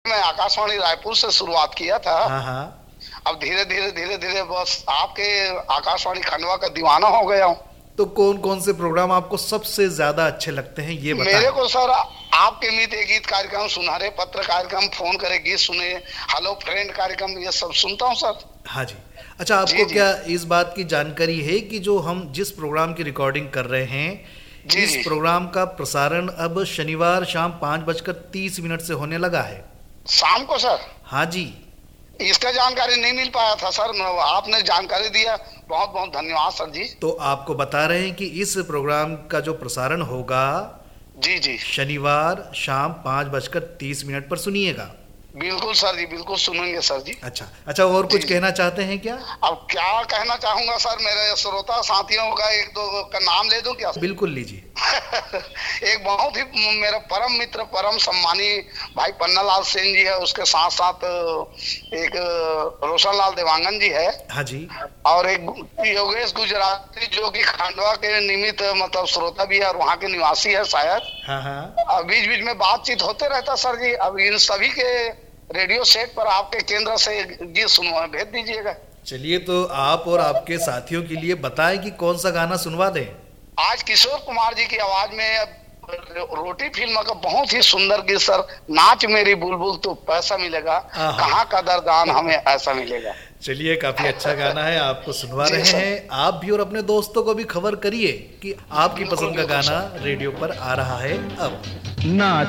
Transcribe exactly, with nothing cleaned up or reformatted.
मैं आकाशवाणी रायपुर से शुरुआत किया था। हाँ हाँ। अब धीरे धीरे धीरे धीरे बस आपके आकाशवाणी खंडवा का दीवाना हो गया हूँ। तो कौन कौन से प्रोग्राम आपको सबसे ज्यादा अच्छे लगते हैं ये बताएं। मेरे को सर आपके मित्र गीत कार्यक्रम, सुनहरे पत्र कार्यक्रम, फोन करे गीत सुने, हेलो फ्रेंड कार्यक्रम, ये सब सुनता हूँ सर। हाँ जी। अच्छा, आपको जी, जी। क्या इस बात की जानकारी है कि जो हम जिस प्रोग्राम की रिकॉर्डिंग कर रहे हैं, जी, इस जी। प्रोग्राम का प्रसारण अब शनिवार शाम पाँच बजकर तीस मिनट से होने लगा है। शाम को सर? हाँ जी। इसका जानकारी नहीं मिल पाया था सर, आपने जानकारी दिया, बहुत बहुत धन्यवाद सर जी। तो आपको बता रहे हैं कि इस प्रोग्राम का जो प्रसारण होगा जी जी शनिवार शाम पाँच बजकर तीस मिनट पर सुनिएगा। बिल्कुल सर जी, बिल्कुल सुनेंगे सर जी। अच्छा अच्छा, और कुछ जी। कहना चाहते हैं क्या? अब क्या कहना चाहूंगा सर, मेरे श्रोता साथियों का एक दो का नाम ले दूं क्या? बिल्कुल लीजिए। एक बहुत ही मेरा परम मित्र, परम सम्मानी भाई पन्नालाल सेन जी है, उसके साथ साथ एक रोशन लाल देवांगन जी है। हाँ जी। और एक योगेश गुजराती जो कि खंडवा के निमित्त मतलब श्रोता भी है और वहाँ के निवासी है शायद। हाँ हाँ। बीच बीच में बातचीत होते रहता सर जी। अब इन सभी के रेडियो सेट पर आपके केंद्र से गीत सुनवा भेज दीजिएगा। चलिए, तो आप और आपके साथियों के लिए बताएं कि कौन सा गाना सुनवा दें। आज किशोर कुमार जी की आवाज में रोटी फिल्म का बहुत ही सुंदर गीत सर, नाच मेरी बुलबुल तो पैसा मिलेगा, कहाँ कदरदान हमें ऐसा मिलेगा। चलिए, काफी अच्छा गाना है, आपको सुनवा जी रहे सर। हैं। आप भी और अपने दोस्तों को भी खबर करिए कि आपकी बिल्कुल, पसंद का बिल्कुल गाना रेडियो पर आ रहा है अब। नाच